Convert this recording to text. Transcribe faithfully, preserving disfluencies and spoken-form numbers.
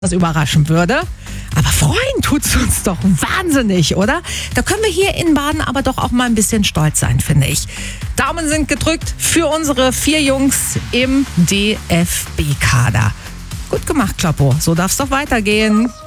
das überraschen würde. Aber freuen tut's uns doch wahnsinnig, oder? Da können wir hier in Baden aber doch auch mal ein bisschen stolz sein, finde ich. Daumen sind gedrückt für unsere vier Jungs im D F B-Kader. Gut gemacht, Kloppo. So darf's doch weitergehen.